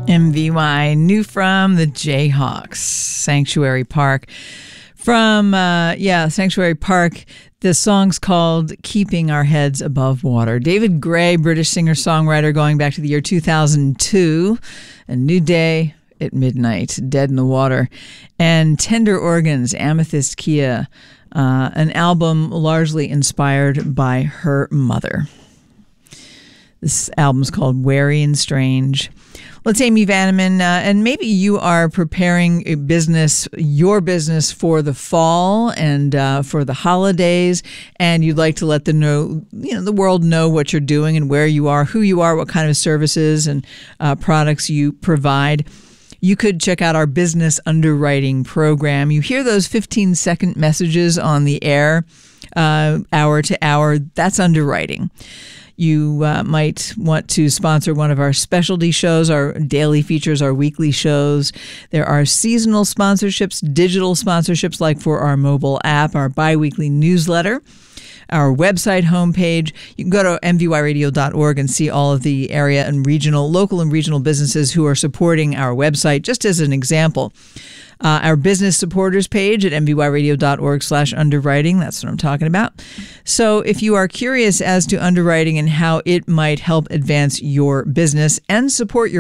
MVY, new from the Jayhawks, Sanctuary Park. From, Sanctuary Park, the song's called Keeping Our Heads Above Water. David Gray, British singer-songwriter going back to the year 2002. A New Day at Midnight, Dead in the Water. And Tender Organs, Amethyst Kia, an album largely inspired by her mother. This album's called Wary and Strange. Well, it's Amy Vanneman, and maybe you are preparing your business for the fall and for the holidays, and you'd like to let the world know what you're doing and where you are, who you are, what kind of services and products you provide. You could check out our business underwriting program. You hear those 15-second messages on the air, hour to hour. That's underwriting. You might want to sponsor one of our specialty shows, our daily features, our weekly shows. There are seasonal sponsorships, digital sponsorships like for our mobile app, our biweekly newsletter, our website homepage. You can go to mvyradio.org and see all of the area and local and regional businesses who are supporting our website. Just as an example, our business supporters page at mvyradio.org/underwriting. That's what I'm talking about. So if you are curious as to underwriting and how it might help advance your business and support your